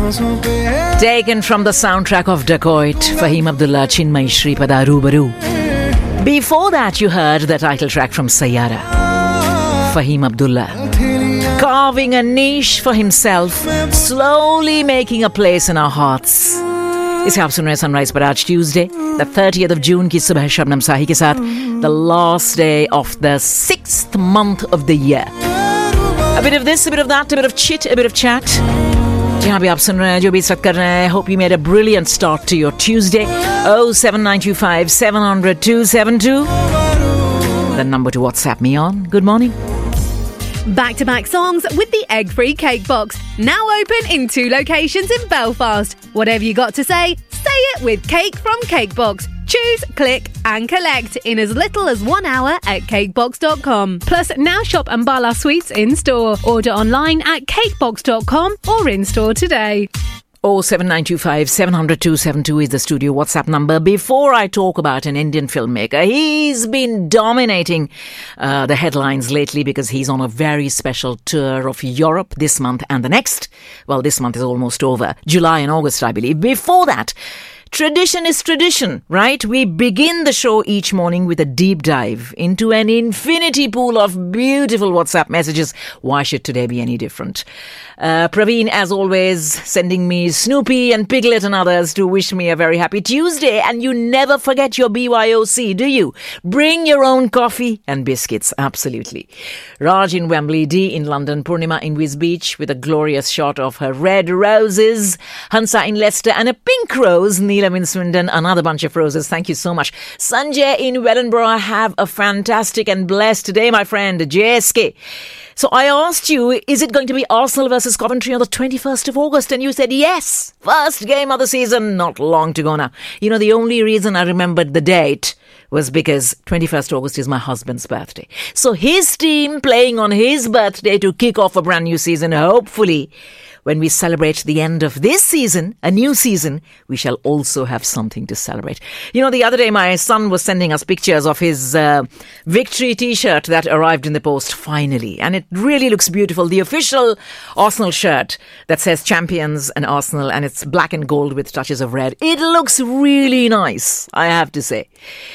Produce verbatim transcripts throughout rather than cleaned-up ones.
Taken from the soundtrack of Dacoit, Fahim Abdullah, Chinmay Shripada Rubaru. Before that, you heard the title track from Sayyara, Fahim Abdullah, carving a niche for himself, slowly making a place in our hearts. इसे आप सुन रहे हैं sunrise पर आज Tuesday the thirtieth of June की सुबह शबनम साही के साथ, the last day of the sixth month of the year. A bit of this, a bit of that, a bit of chit, a bit of chat. जहाँ भी आप सुन रहे हैं, जो भी इस वक्त कर रहे हैं, hope you made a brilliant start to your Tuesday. oh seven nine two five seven hundred two seven two, the number to WhatsApp me on. Good morning. Back-to-back songs with the egg-free cake box. Now open in two locations in Belfast. Whatever you got to say, say it with Cake from Cakebox. Choose, click and collect in as little as one hour at cakebox dot com. Plus, now shop Ambala Sweets in-store. Order online at cakebox dot com or in-store today. oh seven nine two five seven hundred two seven two is the studio WhatsApp number. Before I talk about an Indian filmmaker, he's been dominating uh, the headlines lately because he's on a very special tour of Europe this month and the next. Well, this month is almost over. July and August, I believe. Before that, tradition is tradition, right? We begin the show each morning with a deep dive into an infinity pool of beautiful WhatsApp messages. Why should today be any different? Uh, Praveen, as always, sending me Snoopy and Piglet and others to wish me a very happy Tuesday. And you never forget your B Y O C, do you? Bring your own coffee and biscuits. Absolutely. Raj in Wembley, Dee in London, Purnima in Wiz Beach with a glorious shot of her red roses, Hansa in Leicester and a pink rose, Neelam in Swindon, another bunch of roses. Thank you so much. Sanjay in Wellingborough, have a fantastic and blessed day, my friend. J S K. So I asked you, is it going to be Arsenal versus Coventry on the twenty-first of August? And you said yes. First game of the season, not long to go now. You know, the only reason I remembered the date was because twenty-first of August is my husband's birthday. So his team playing on his birthday to kick off a brand new season, hopefully. When we celebrate the end of this season, a new season, we shall also have something to celebrate. You know, the other day my son was sending us pictures of his uh, victory t-shirt that arrived in the post finally. And it really looks beautiful. The official Arsenal shirt that says Champions and Arsenal, and it's black and gold with touches of red. It looks really nice, I have to say.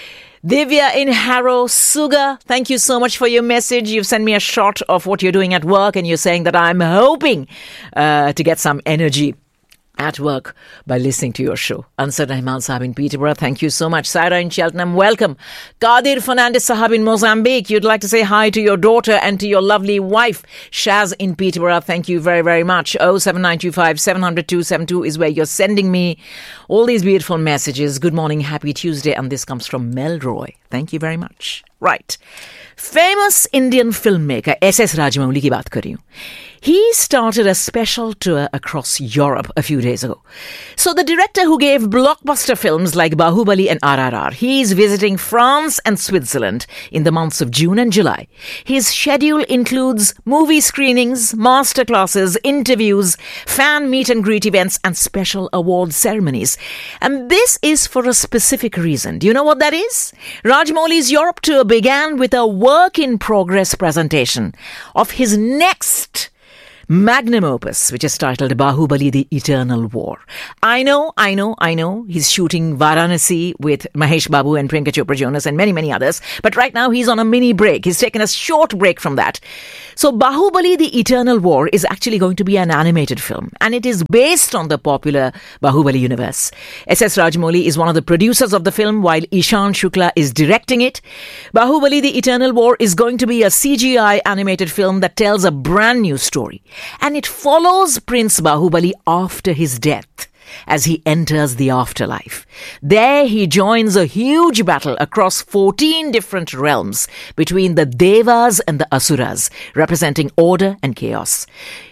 Divya in Harrow, Suga, thank you so much for your message. You've sent me a shot of what you're doing at work and you're saying that I'm hoping uh, to get some energy at work by listening to your show. Ansar Rahman Sahab in Peterborough, thank you so much. Saira in Cheltenham, welcome. Qadir Fernandez Sahab in Mozambique, you'd like to say hi to your daughter and to your lovely wife. Shaz in Peterborough, thank you very, very much. oh seven nine two five seven hundred two seven two is where you're sending me all these beautiful messages. Good morning, happy Tuesday. And this comes from Melroy. Thank you very much. Right. Famous Indian filmmaker S S Rajamouli की बात कर रही हूँ. He started a special tour across Europe a few days ago. So the director who gave blockbuster films like Bahubali and R R R, he's visiting France and Switzerland in the months of June and July. His schedule includes movie screenings, masterclasses, interviews, fan meet and greet events, and special award ceremonies. And this is for a specific reason. Do you know what that is? Rajamouli's Europe tour began with a work-in-progress presentation of his next magnum opus, which is titled Bahubali, The Eternal War. I know, I know, I know, he's shooting Varanasi with Mahesh Babu and Priyanka Chopra Jonas and many, many others. But right now he's on a mini break. He's taken a short break from that. So Bahubali, The Eternal War is actually going to be an animated film. And it is based on the popular Bahubali universe. S S Rajamouli is one of the producers of the film, while Ishan Shukla is directing it. Bahubali, The Eternal War is going to be a C G I animated film that tells a brand new story. And it follows Prince Bahubali after his death as he enters the afterlife. There he joins a huge battle across fourteen different realms between the Devas and the Asuras, representing order and chaos.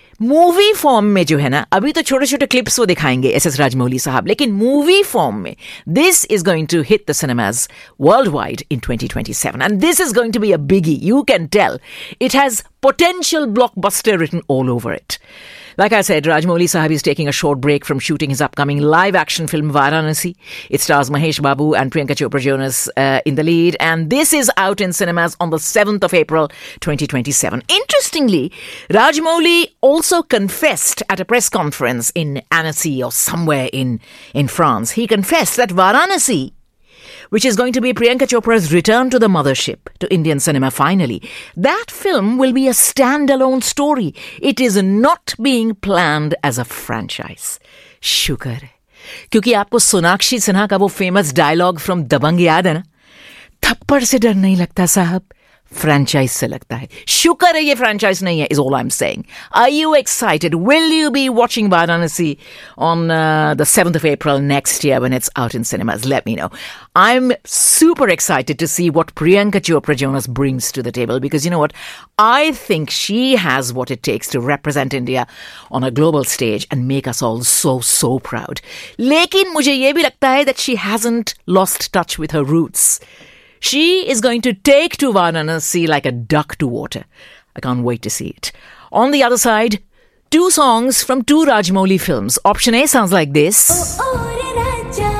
Movie form में जो है ना, अभी तो छोटे छोटे clips वो दिखाएंगे एस एस राजमौली साहब, लेकिन मूवी फॉर्म में this is going to hit the cinemas world wide in twenty twenty-seven, and this is going to be a biggie. You can tell it has potential blockbuster written all over it. Like I said, Rajamouli Sahab is taking a short break from shooting his upcoming live-action film Varanasi. It stars Mahesh Babu and Priyanka Chopra Jonas uh, in the lead, and this is out in cinemas on the seventh of April, twenty twenty-seven. Interestingly, Rajamouli also confessed at a press conference in Annecy or somewhere in, in France. He confessed that Varanasi, which is going to be Priyanka Chopra's return to the mothership, to Indian cinema finally, that film will be a standalone story. It is not being planned as a franchise. शुक्र है, क्योंकि आपको सोनाक्षी सिन्हा का वो famous dialogue from दबंग याद है ना, थप्पड़ से डर नहीं लगता साहब, franchise से लगता है. शुक्र है ये franchise नहीं है, is all I'm saying. Are you excited? Will you be watching Varanasi on uh, the seventh of April next year when it's out in cinemas? Let me know. I'm super excited to see what Priyanka Chopra Jonas brings to the table, because you know what? I think she has what it takes to represent India on a global stage and make us all so, so proud. लेकिन मुझे ये भी लगता है that she hasn't lost touch with her roots. She is going to take to Varanasi like a duck to water. I can't wait to see it. On the other side, two songs from two Rajamouli films. Option A sounds like this. Oh, oh, Raja,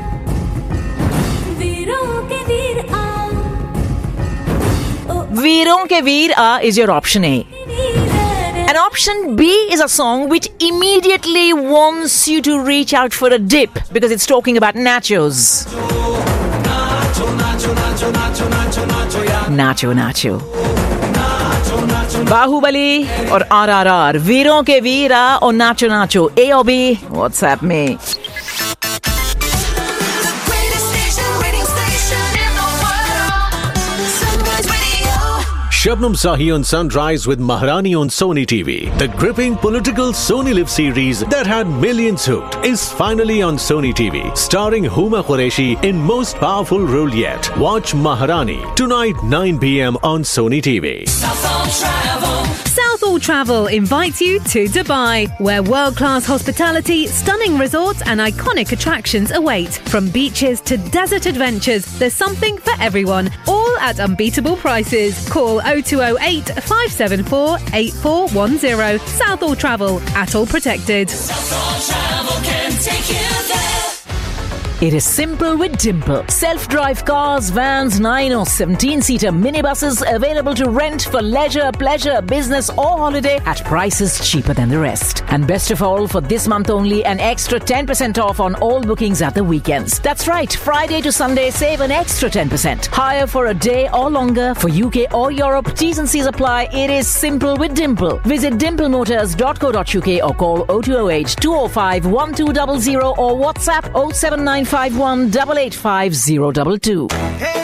Veeron ke Veer Aa. Oh, Veeron ke Veer Aa is your option A. And option B is a song which immediately wants you to reach out for a dip because it's talking about nachos. Nacho Nacho. Bahubali or R R R, Veeron ke Veera or Nacho Nacho. A or B? WhatsApp me. Shabnam Sahi on Sunrise with Maharani on Sony T V. The gripping political Sony Live series that had millions hooked is finally on Sony T V, starring Huma Qureshi in most powerful role yet. Watch Maharani tonight nine p.m. on Sony T V. Southall Travel. Southall Travel invites you to Dubai, where world-class hospitality, stunning resorts and iconic attractions await. From beaches to desert adventures, there's something for everyone, all at unbeatable prices. Call oh two oh eight, five seven four, eight four one oh. Southall Travel, Atoll Protected. Southall Travel can take you there. It is simple with Dimple. Self-drive cars, vans, nine or seventeen-seater minibuses available to rent for leisure, pleasure, business or holiday at prices cheaper than the rest. And best of all, for this month only, an extra ten percent off on all bookings at the weekends. That's right, Friday to Sunday, save an extra ten percent. Hire for a day or longer for U K or Europe. T's and C's apply. It is simple with Dimple. Visit dimple motors dot co dot uk or call oh two oh eight, two oh five, one two zero zero or WhatsApp oh seven nine five one eight eight five zero two two.